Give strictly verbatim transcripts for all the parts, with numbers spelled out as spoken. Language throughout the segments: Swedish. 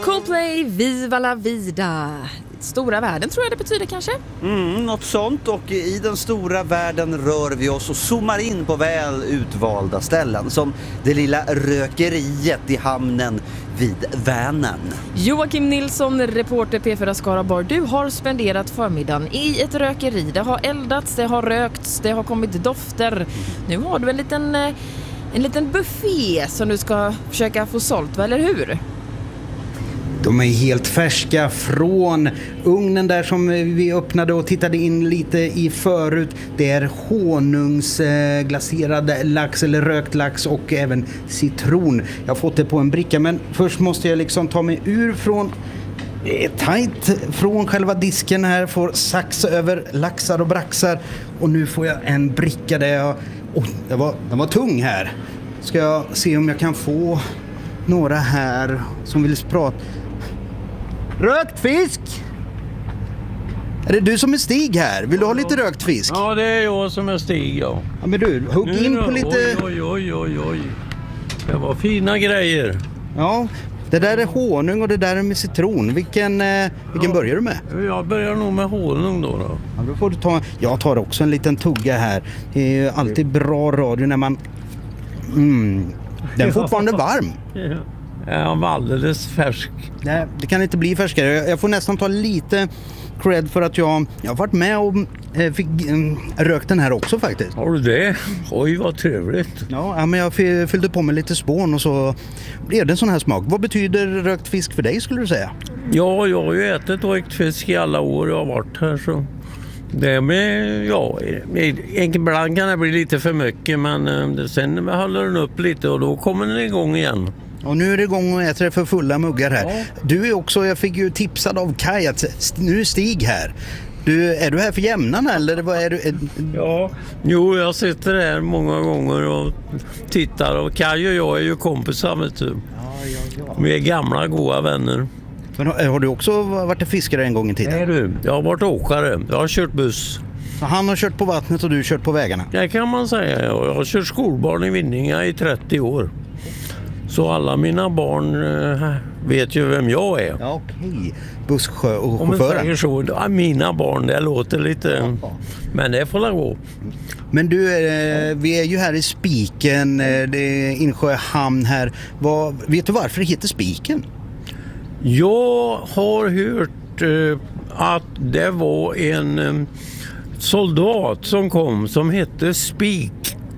Coldplay, Viva la vida. Stora världen tror jag det betyder kanske. Mm, något sånt, och i den stora världen rör vi oss och zoomar in på väl utvalda ställen som det lilla rökeriet i hamnen vid Vänern. Joakim Nilsson, reporter P fyra Skaraborg, du har spenderat förmiddagen i ett rökeri. Det har eldats, det har rökts, det har kommit dofter. Nu har du en liten, en liten buffé som du ska försöka få sålt, eller hur? De är helt färska från ugnen där som vi öppnade och tittade in lite i förut. Det är honungsglaserad lax eller rökt lax och även citron. Jag har fått det på en bricka, men först måste jag liksom ta mig ur från tajt från själva disken här. Får sax över laxar och braxar. Och nu får jag en bricka där jag... Oh, det var, den var tung här. Ska jag se om jag kan få några här som vill prata. Rökt fisk! Är det du som är Stig här? Vill du ha lite rökt fisk? Ja, det är jag som är Stig, ja. Ja, men du, hugg Nu in då? på lite... Oj, oj, oj, oj. Det var fina grejer. Ja, det där är honung och det där är med citron. Vilken, eh, vilken Ja. börjar du med? Jag börjar nog med honung då. då. Ja, då får du ta... Jag tar också en liten tugga här. Det är ju alltid bra radio när man... Mm, den är fortfarande varm. Ja. Jag var alldeles färsk. Nej, det kan inte bli färskare. Jag, jag får nästan ta lite cred för att jag, jag har varit med och eh, fick eh, rökt den här också faktiskt. Har du det? Oj, vad trevligt. Ja, ja, men jag fy- fyllde på med lite spån och så blev det en sån här smak. Vad betyder rökt fisk för dig, skulle du säga? Ja, jag har ju ätit rökt fisk i alla år jag har varit här, så... Det med, ja, ibland kan det bli lite för mycket, men eh, sen håller den upp lite och då kommer den igång igen. Och nu är det igång och äter det för fulla muggar här. Ja. Du är också, jag fick ju tipsad av Kaj att st- nu är Stig här. Du, är du här för jämnarna eller vad är du? Är... Ja, jo, jag sitter här många gånger och tittar, och Kaj och jag är ju kompisar, vet du. Ja, ja, ja. Vi är gamla goda vänner. Men har, har du också varit fiskare en gång i tiden? Nej du, jag har varit åkare, jag har kört buss. Så han har kört på vattnet och du har kört på vägarna? Det kan man säga, jag har kört skolbarn i Vinninga i trettio år. Så alla mina barn äh, vet ju vem jag är. Ja, okej. Busschö och Om man chauffören. säger så, ja, mina barn, det låter lite... Ja. Men det får la gå. Men du, eh, vi är ju här i Spiken, eh, det är Insjö hamn här. Vad, vet du varför det heter Spiken? Jag har hört eh, att det var en eh, soldat som kom som hette Spik.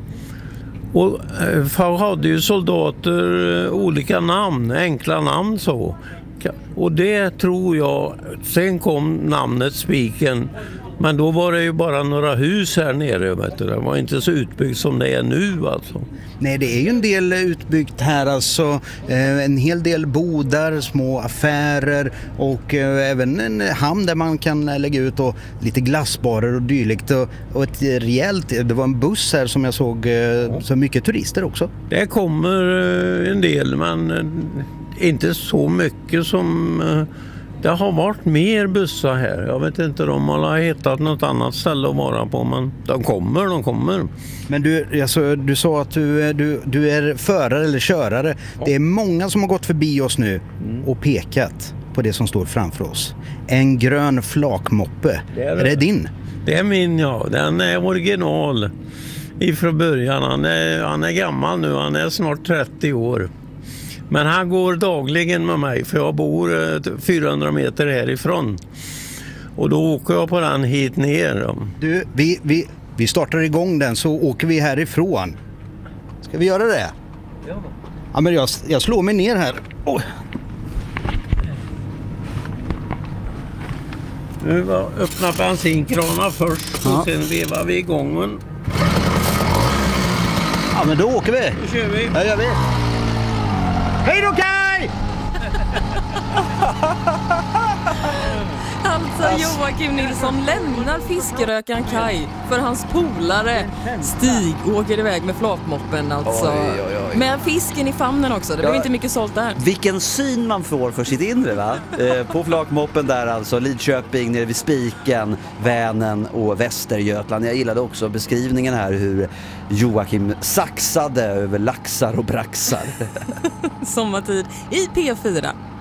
Och eh, för hade ju soldater eh, olika namn, enkla namn så. Och det tror jag, sen kom namnet Spiken. Men då var det ju bara några hus här nere, vet du. Det var inte så utbyggt som det är nu alltså. Nej, det är ju en del utbyggt här alltså. Eh, en hel del bodar, små affärer och eh, även en hamn där man kan lägga ut och lite glassbarer och dylikt. Och, och ett rejält, det var en buss här som jag såg, eh, så mycket turister också. Det kommer eh, en del, men eh, inte så mycket som... Eh, det har varit mer bussar här. Jag vet inte, de har hittat något annat ställe att vara på, men de kommer, de kommer. Men du, alltså, du sa att du, du, du är förare eller körare. Ja. Det är många som har gått förbi oss nu mm. och pekat på det som står framför oss. En grön flakmoppe. Det är, det. är det din? Det är min, ja. Den är original ifrån början. Han är, han är gammal nu, han är snart trettio år. Men han går dagligen med mig, för jag bor fyrahundra meter härifrån. Och då åker jag på den hit ner. Du, vi, vi, vi startar igång den så åker vi härifrån. Ska vi göra det? Ja. Ja, men jag, jag slår mig ner här. Oh. Nu öppna bensinkranar först, ja. Och sen vevar vi igång. Ja, men då åker vi. Då kör vi. Ja, gör vi. Hej då, Kaj! Alltså Joakim Nilsson lämnar fiskerökaren Kaj för hans polare Stig åker iväg med flakmoppen alltså. Oj, oj, oj. Med fisken i famnen också, det blev ja. inte mycket sålt där. Vilken syn man får för sitt inre, va? eh, på flakmoppen där alltså, Lidköping, nere vid Spiken, Vänern och Västergötland. Jag gillade också beskrivningen här hur Joakim saxade över laxar och braxar. Sommartid i P fyra.